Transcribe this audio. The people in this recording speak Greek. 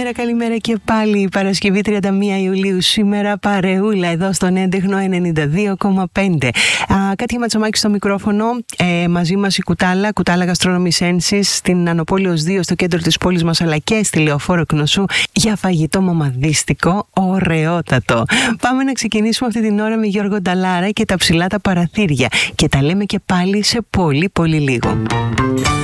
καλημέρα και πάλι. Παρασκευή 31 Ιουλίου. Σήμερα παρεούλα εδώ στον έντεχνο 92,5. Κάτι Ματσομάκη στο μικρόφωνο. Μαζί μας η Κουτάλα Γαστρόνομη Ένσης, στην Ανοπόλεως 2 στο κέντρο της πόλης μας, αλλά και στη Λεωφόρο Κνωσού για φαγητό μαμαδίστικο, ωραιότατο. Πάμε να ξεκινήσουμε αυτή την ώρα με Γιώργο Νταλάρα και τα ψηλά τα παραθύρια. Και τα λέμε και πάλι σε πολύ λίγο.